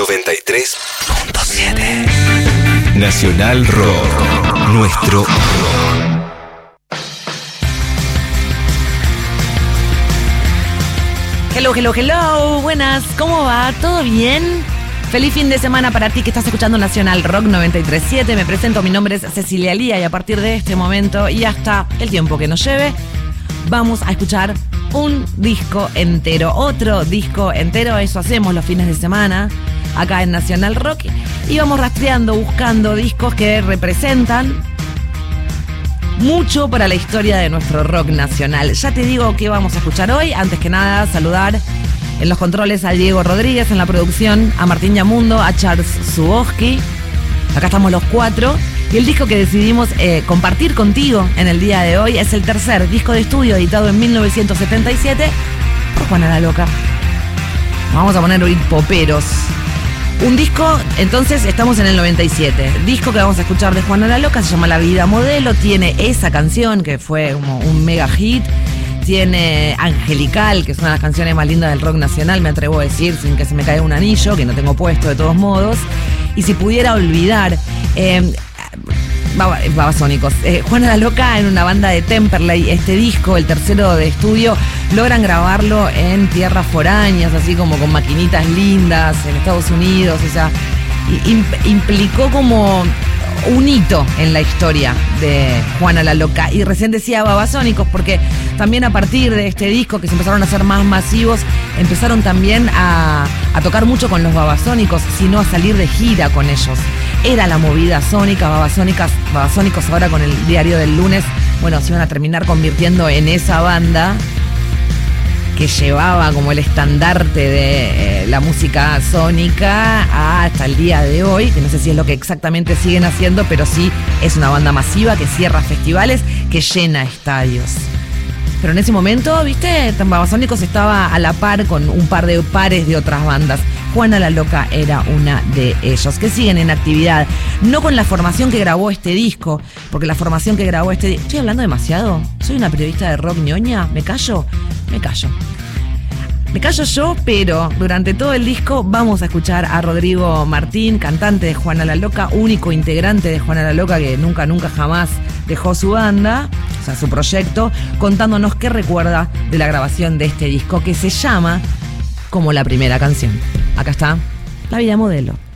93.7 Nacional Rock. Nuestro rock. Hello, buenas, ¿cómo va? ¿Todo bien? Feliz fin de semana para ti que estás escuchando Nacional Rock 93.7. Me presento, mi nombre es Cecilia Lía y a partir de este momento y hasta el tiempo que nos lleve, vamos a escuchar un disco entero, otro disco entero. Eso hacemos los fines de semana acá en Nacional Rock y vamos rastreando, buscando discos que representan mucho para la historia de nuestro rock nacional. Ya te digo qué vamos a escuchar hoy. Antes que nada, saludar en los controles a Diego Rodríguez, en la producción a Martín Yamundo, a Charles Zuboski. Acá estamos los cuatro. Y el disco que decidimos compartir contigo en el día de hoy es el tercer disco de estudio editado en 1977 por Juana la Loca. Vamos a poner hoy poperos. Un disco, entonces estamos en el 97. Disco que vamos a escuchar de Juana la Loca se llama La Vida Modelo. Tiene esa canción que fue como un mega hit. Tiene Angelical, que es una de las canciones más lindas del rock nacional, me atrevo a decir, sin que se me caiga un anillo, que no tengo puesto de todos modos. Y si pudiera olvidar, Babasónicos. Juana la Loca en una banda de Temperley. Este disco, el tercero de estudio, logran grabarlo en tierras foráneas, así como con maquinitas lindas en Estados Unidos. O sea, implicó como un hito en la historia de Juana la Loca. Y recién decía Babasónicos porque también a partir de este disco que se empezaron a hacer más masivos, empezaron también a tocar mucho con los Babasónicos, sino a salir de gira con ellos. Era la movida sónica. Babasónicos ahora con el diario del lunes, bueno, se iban a terminar convirtiendo en esa banda que llevaba como el estandarte de la música sónica hasta el día de hoy, que no sé si es lo que exactamente siguen haciendo, pero sí es una banda masiva que cierra festivales, que llena estadios. Pero en ese momento, viste, Babasónicos estaba a la par con un par de pares de otras bandas. Juana la Loca era una de ellos, que siguen en actividad. No con la formación que grabó este disco, porque la formación que grabó este disco... ¿Estoy hablando demasiado? ¿Soy una periodista de rock ñoña? ¿Me callo? Me callo yo, pero durante todo el disco vamos a escuchar a Rodrigo Martín, cantante de Juana la Loca, único integrante de Juana la Loca que nunca jamás dejó su banda, o sea, su proyecto, contándonos qué recuerda de la grabación de este disco que se llama como la primera canción. Acá está, La Vida Modelo.